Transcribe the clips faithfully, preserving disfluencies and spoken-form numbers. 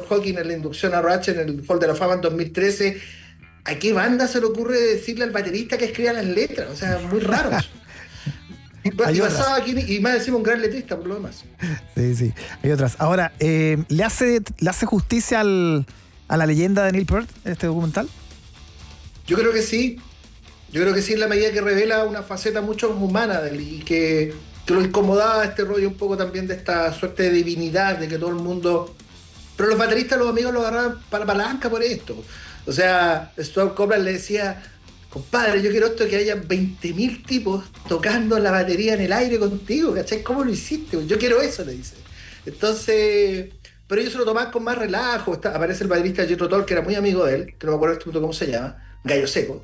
Hawking en la inducción a Rush en el Hall de la Fama en dos mil trece, ¿a qué banda se le ocurre decirle al baterista que escriba las letras? O sea, muy raro. Y, y pasaba aquí, y más decimos un gran letrista por lo demás. Sí, sí, hay otras. Ahora, eh, ¿le hace, ¿le hace justicia al, a la leyenda de Neil Peart este documental? Yo creo que sí. Yo creo que sí, en la medida que revela una faceta mucho más humana de él, y que, que lo incomodaba este rollo un poco también de esta suerte de divinidad, de que todo el mundo... Pero los bateristas, los amigos lo agarraban para palanca por esto. O sea, Stuart Copeland le decía... Compadre, yo quiero esto, que haya veinte mil tipos tocando la batería en el aire contigo, ¿cachai? ¿Cómo lo hiciste? Yo quiero eso, le dice. Entonces, pero ellos se lo tomaban con más relajo. Está, aparece el baterista Jethro Tull, que era muy amigo de él, que no me acuerdo en este punto cómo se llama, Gallo Seco.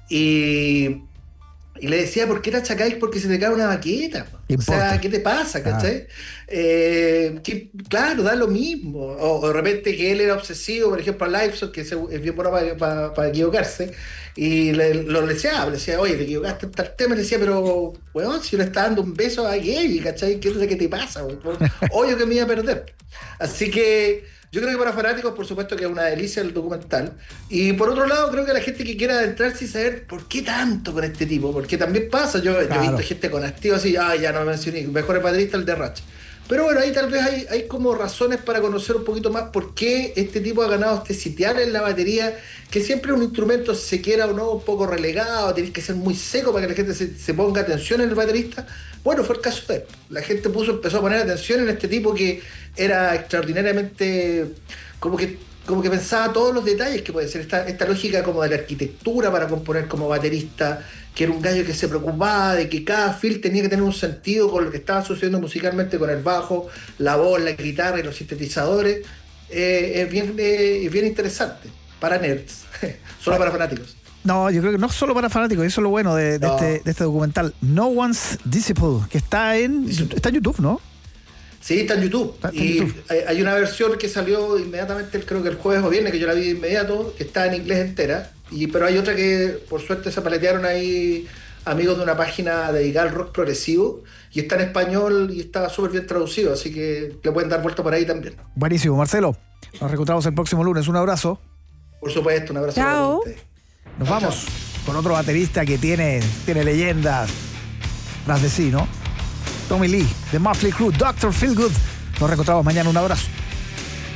Y, y le decía, ¿por qué te achacáis? Porque se te cae una baqueta. O sea, ¿qué te pasa, cachai? Ah. Eh, que, claro, da lo mismo. O, o de repente que él era obsesivo, por ejemplo, a Lifeson, que se, es bien bueno para, para, para equivocarse. Y le, lo le decía, le decía, oye, te equivocaste en tal tema, le decía, pero, weón, si yo le estaba dando un beso a Gaby, ¿cachai? ¿Qué es lo que te pasa? Obvio que me iba a perder. Así que yo creo que para fanáticos, por supuesto, que es una delicia el documental. Y por otro lado, creo que la gente que quiera adentrarse y saber por qué tanto con este tipo, porque también pasa, yo, claro. yo he visto gente con hastío así, ah, ya no me mencioné, mejor el baterista el de Rush. Pero bueno, ahí tal vez hay, hay como razones para conocer un poquito más por qué este tipo ha ganado este sitial en la batería, que siempre es un instrumento, si se quiera o no, un poco relegado, tenés que ser muy seco para que la gente se, se ponga atención en el baterista. Bueno, fue el caso de él. La gente puso, empezó a poner atención en este tipo que era extraordinariamente, como que, como que pensaba todos los detalles que puede ser, esta, esta lógica como de la arquitectura para componer como baterista, que era un gallo que se preocupaba de que cada feel tenía que tener un sentido con lo que estaba sucediendo musicalmente, con el bajo, la voz, la guitarra y los sintetizadores. Eh, es, bien, eh, es bien interesante para nerds, solo para fanáticos. No, yo creo que no solo para fanáticos, eso es lo bueno de, de, no. este, de este documental, No One's Disciple, que está en, está en YouTube, ¿no? Sí, está en YouTube. Está, está y en YouTube. Hay, hay una versión que salió inmediatamente, creo que el jueves o viernes, que yo la vi de inmediato, que está en inglés entera. Y, pero hay otra que por suerte se paletearon ahí amigos de una página dedicada al rock progresivo, y está en español y está súper bien traducido, así que le pueden dar vuelta por ahí también. Buenísimo, Marcelo. Nos reencontramos el próximo lunes. Un abrazo. Por supuesto, un abrazo. Chao. Para ustedes. Nos chao, vamos chao. con otro baterista que tiene, tiene leyendas tras de sí, ¿no? Tommy Lee, de Mötley Crüe, doctor Feelgood. Nos reencontramos mañana. Un abrazo.